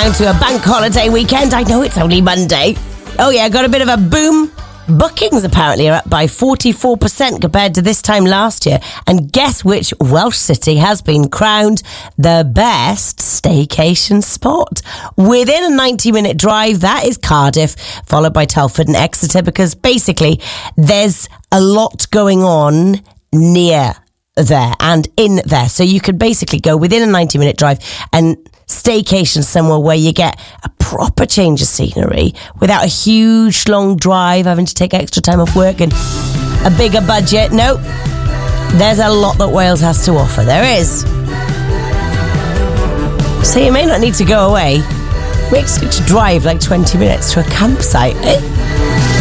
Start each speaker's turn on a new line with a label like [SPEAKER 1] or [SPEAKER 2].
[SPEAKER 1] countdown to a bank holiday weekend. I know it's only Monday. Oh yeah, got a bit of a boom. Bookings apparently are up by 44% compared to this time last year. And guess which Welsh city has been crowned the best staycation spot? Within a 90-minute drive, that is Cardiff, followed by Telford and Exeter, because basically there's a lot going on near there and in there. So you could basically go within a 90-minute drive and staycation somewhere where you get a proper change of scenery without a huge long drive, having to take extra time off work and a bigger budget. No, there's a lot that Wales has to offer. There is. So you may not need to go away. We expect to drive like 20 minutes to a campsite.